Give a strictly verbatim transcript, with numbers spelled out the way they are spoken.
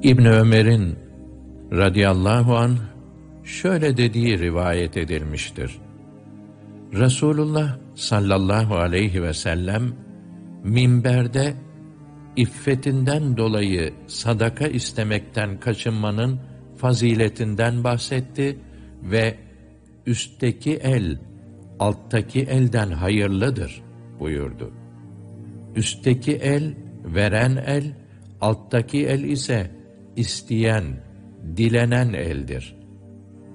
İbn Ömer'in radıyallahu anh şöyle dediği rivayet edilmiştir. Resulullah sallallahu aleyhi ve sellem minberde iffetinden dolayı sadaka istemekten kaçınmanın faziletinden bahsetti ve üstteki el alttaki elden hayırlıdır buyurdu. Üstteki el veren el, alttaki el ise isteyen, dilenen eldir.